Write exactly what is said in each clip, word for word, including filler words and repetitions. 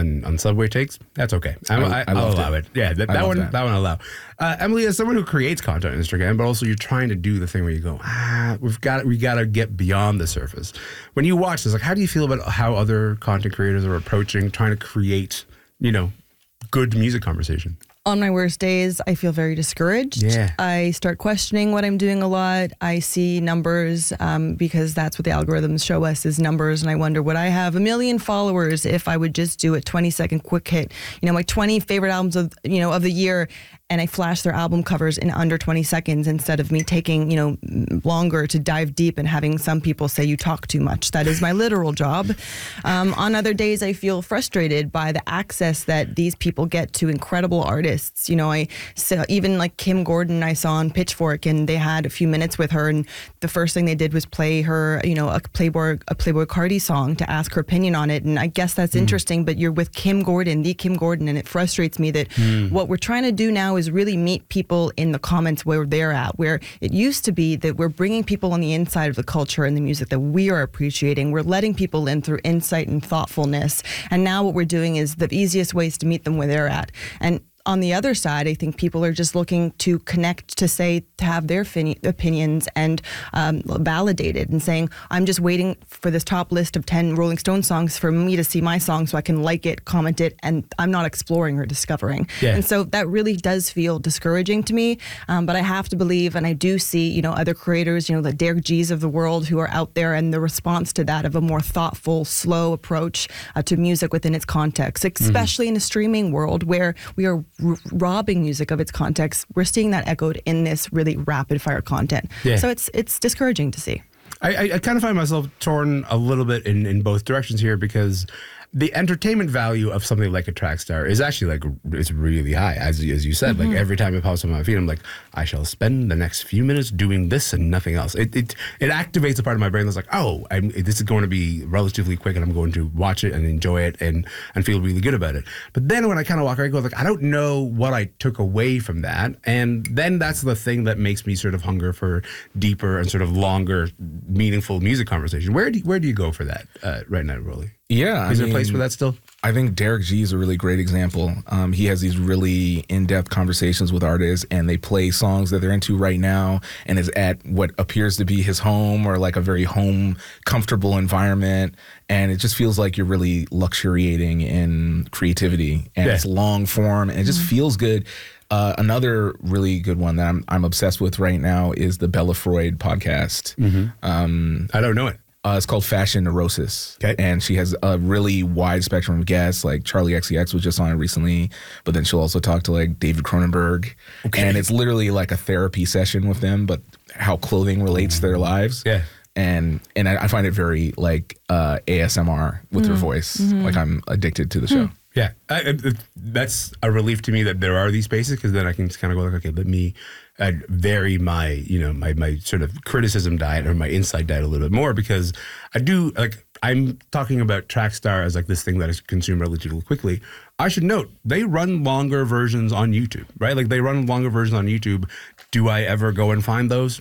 on, on subway takes, that's okay. I, I, I I'll allow it. it. Yeah, that, that one that. that one I'll allow. Uh, Emily, as someone who creates content on Instagram, but also you're trying to do the thing where you go, ah, we've got we got to get beyond the surface. When you watch this, like, how do you feel about how other content creators are approaching trying to create, you know, good music conversation? On my worst days, I feel very discouraged. Yeah. I start questioning what I'm doing a lot. I see numbers um, because that's what the algorithms show us is numbers. And I wonder, would I have a million followers if I would just do a twenty second quick hit? You know, my twenty favorite albums of, you know, of the year, and I flash their album covers in under twenty seconds instead of me taking, you know, longer to dive deep and having some people say you talk too much. That is my literal job. Um, on other days, I feel frustrated by the access that these people get to incredible artists. You know, I so even like Kim Gordon I saw on Pitchfork, and they had a few minutes with her, and the first thing they did was play her, you know, a Playboy a Playboy Carti song to ask her opinion on it. And I guess that's mm. interesting, but you're with Kim Gordon, the Kim Gordon, and it frustrates me that mm. what we're trying to do now is really meet people in the comments where they're at, where it used to be that we're bringing people on the inside of the culture and the music that we are appreciating. We're letting people in through insight and thoughtfulness. And now what we're doing is the easiest ways to meet them where they're at. And on the other side, I think people are just looking to connect, to say, to have their fin- opinions and um, validated, and saying, I'm just waiting for this top list of ten Rolling Stone songs for me to see my song so I can like it, comment it, and I'm not exploring or discovering. Yeah. And so that really does feel discouraging to me. Um, but I have to believe, and I do see, you know, other creators, you know, the Derek G's of the world who are out there, and the response to that of a more thoughtful, slow approach uh, to music within its context, especially mm-hmm. in a streaming world where we are R- robbing music of its context. We're seeing that echoed in this really rapid fire content. Yeah. So it's it's discouraging to see. I, I, I kind of find myself torn a little bit in, in both directions here, because the entertainment value of something like a Trackstar is actually like, it's really high, as, as you said. Mm-hmm. Like every time it pops up on my feed, I'm like, I shall spend the next few minutes doing this and nothing else. It it, it activates a part of my brain that's like, oh, I'm, this is going to be relatively quick, and I'm going to watch it and enjoy it and, and feel really good about it. But then when I kind of walk around, I go like, I don't know what I took away from that. And then that's the thing that makes me sort of hunger for deeper and sort of longer, meaningful music conversation. Where do you, where do you go for that uh, right now, Rolly? Yeah. Is I there mean, a place for that still? I think Derek G is a really great example. Um, he has these really in-depth conversations with artists, and they play songs that they're into right now, and is at what appears to be his home, or like a very home, comfortable environment. And it just feels like you're really luxuriating in creativity, and yeah. it's long form, and it just mm-hmm. feels good. Uh, another really good one that I'm I'm obsessed with right now is the Bella Freud podcast. Mm-hmm. Um, I don't know it. Uh, it's called Fashion Neurosis. Okay. And she has a really wide spectrum of guests, like Charlie X C X was just on it recently, but then she'll also talk to like David Cronenberg. Okay. And it's literally like a therapy session with them, but how clothing relates mm. to their lives. Yeah. And and I, I find it very like uh, A S M R with mm. her voice. Mm-hmm. Like I'm addicted to the show. Mm. Yeah. I, it, that's a relief to me that there are these spaces, because then I can just kind of go like, okay, let me uh, vary my, you know, my, my sort of criticism diet or my insight diet a little bit more, because I do, like, I'm talking about Trackstar as like this thing that is consumed relatively quickly. I should note, they run longer versions on YouTube, right? Like they run longer versions on YouTube. Do I ever go and find those?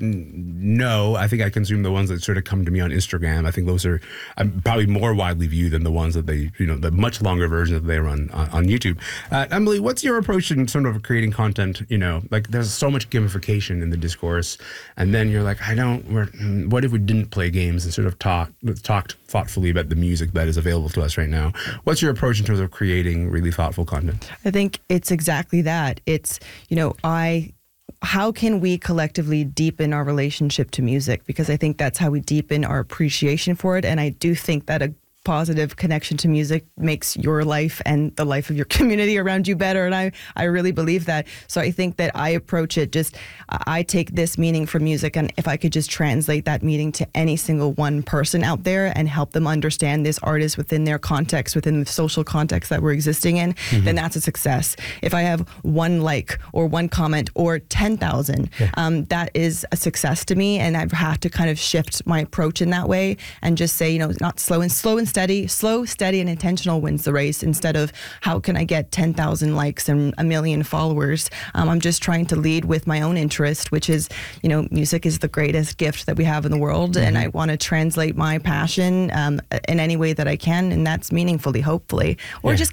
No, I think I consume the ones that sort of come to me on Instagram. I think those are um, probably more widely viewed than the ones that they, you know, the much longer versions that they run on, on YouTube. Uh, Emily, what's your approach in sort of creating content? You know, like there's so much gamification in the discourse, and then you're like, I don't, we're, what if we didn't play games and sort of talk, talked thoughtfully about the music that is available to us right now? What's your approach in terms of creating really thoughtful content? I think it's exactly that. It's, you know, I, how can we collectively deepen our relationship to music? Because I think that's how we deepen our appreciation for it. And I do think that a positive connection to music makes your life and the life of your community around you better. And I, I really believe that. So I think that I approach it just, I take this meaning from music, and if I could just translate that meaning to any single one person out there and help them understand this artist within their context, within the social context that we're existing in, mm-hmm. then that's a success. If I have one like or one comment or ten thousand, yeah. um, that is a success to me. And I've had to kind of shift my approach in that way and just say, you know, not slow and slow and steady, slow, steady, and intentional wins the race, instead of how can I get ten thousand likes and a million followers. Um, I'm just trying to lead with my own interest, which is, you know, music is the greatest gift that we have in the world. Mm-hmm. And I want to translate my passion um, in any way that I can. And that's meaningfully, hopefully, or yeah. just